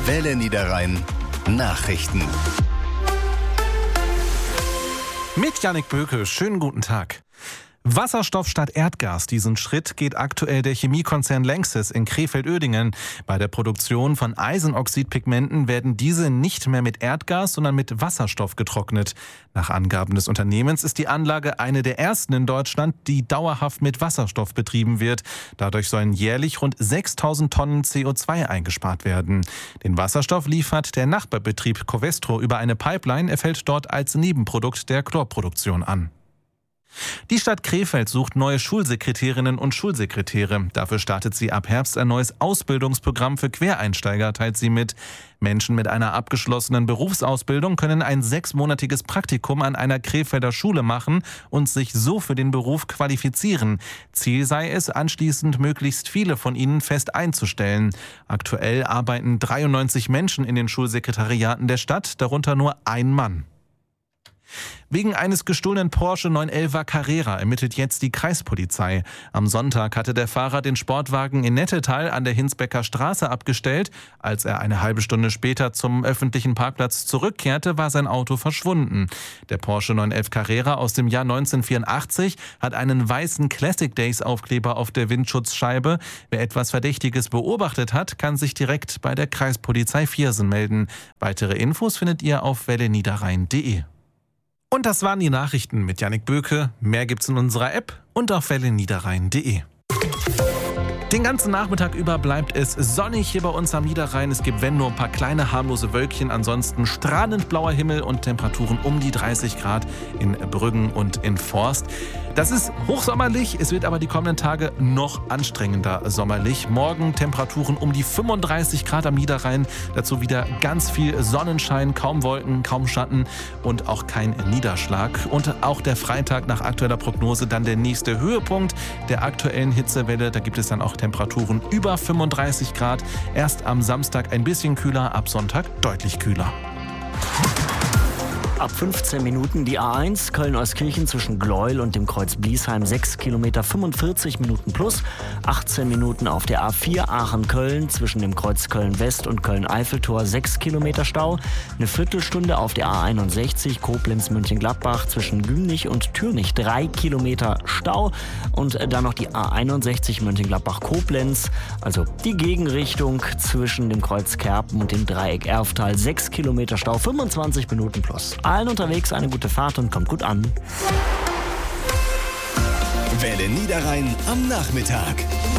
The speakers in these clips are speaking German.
Welle Niederrhein Nachrichten. Mit Jannik Böke, schönen guten Tag. Wasserstoff statt Erdgas. Diesen Schritt geht aktuell der Chemiekonzern Lanxess in Krefeld-Uerdingen. Bei der Produktion von Eisenoxidpigmenten werden diese nicht mehr mit Erdgas, sondern mit Wasserstoff getrocknet. Nach Angaben des Unternehmens ist die Anlage eine der ersten in Deutschland, die dauerhaft mit Wasserstoff betrieben wird. Dadurch sollen jährlich rund 6.000 Tonnen CO2 eingespart werden. Den Wasserstoff liefert der Nachbarbetrieb Covestro über eine Pipeline. Er fällt dort als Nebenprodukt der Chlorproduktion an. Die Stadt Krefeld sucht neue Schulsekretärinnen und Schulsekretäre. Dafür startet sie ab Herbst ein neues Ausbildungsprogramm für Quereinsteiger, teilt sie mit. Menschen mit einer abgeschlossenen Berufsausbildung können ein 6-monatiges Praktikum an einer Krefelder Schule machen und sich so für den Beruf qualifizieren. Ziel sei es, anschließend möglichst viele von ihnen fest einzustellen. Aktuell arbeiten 93 Menschen in den Schulsekretariaten der Stadt, darunter nur ein Mann. Wegen eines gestohlenen Porsche 911 Carrera ermittelt jetzt die Kreispolizei. Am Sonntag hatte der Fahrer den Sportwagen in Nettetal an der Hinsbecker Straße abgestellt. Als er eine halbe Stunde später zum öffentlichen Parkplatz zurückkehrte, war sein Auto verschwunden. Der Porsche 911 Carrera aus dem Jahr 1984 hat einen weißen Classic Days Aufkleber auf der Windschutzscheibe. Wer etwas Verdächtiges beobachtet hat, kann sich direkt bei der Kreispolizei Viersen melden. Weitere Infos findet ihr auf welleniederrhein.de. Und das waren die Nachrichten mit Jannik Böke. Mehr gibt's in unserer App und auf welleniederrhein.de. Den ganzen Nachmittag über bleibt es sonnig hier bei uns am Niederrhein. Es gibt, wenn, nur ein paar kleine harmlose Wölkchen. Ansonsten strahlend blauer Himmel und Temperaturen um die 30 Grad in Brüggen und in Forst. Das ist hochsommerlich, es wird aber die kommenden Tage noch anstrengender sommerlich. Morgen Temperaturen um die 35 Grad am Niederrhein. Dazu wieder ganz viel Sonnenschein, kaum Wolken, kaum Schatten und auch kein Niederschlag. Und auch der Freitag nach aktueller Prognose dann der nächste Höhepunkt der aktuellen Hitzewelle. Da gibt es dann auch Temperaturen über 35 Grad. Erst am Samstag ein bisschen kühler, ab Sonntag deutlich kühler. Ab 15 Minuten die A1 Köln-Euskirchen zwischen Gleuel und dem Kreuz Bliesheim 6 Kilometer 45 Minuten plus. 18 Minuten auf der A4 Aachen-Köln zwischen dem Kreuz Köln-West und Köln-Eiffeltor 6 Kilometer Stau. Eine Viertelstunde auf der A61 Koblenz-München-Gladbach zwischen Gümnich und Türnich 3 Kilometer Stau. Und dann noch die A61 München-Gladbach-Koblenz, also die Gegenrichtung zwischen dem Kreuz Kerpen und dem Dreieck Erftal 6 Kilometer Stau, 25 Minuten plus. Allen unterwegs eine gute Fahrt und kommt gut an. Welle Niederrhein am Nachmittag.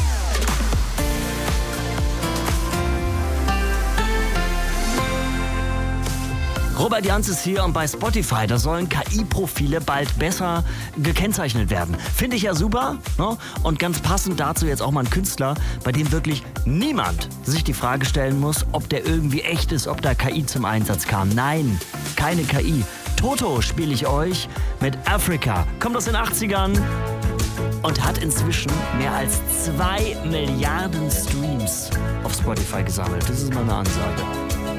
Robert Janz ist hier und bei Spotify, da sollen KI-Profile bald besser gekennzeichnet werden. Finde ich ja super, ne? Und ganz passend dazu jetzt auch mal ein Künstler, bei dem wirklich niemand sich die Frage stellen muss, ob der irgendwie echt ist, ob da KI zum Einsatz kam. Nein, keine KI. Toto spiele ich euch mit Africa. Kommt aus den 80ern und hat inzwischen mehr als 2 Milliarden Streams auf Spotify gesammelt. Das ist mal eine Ansage.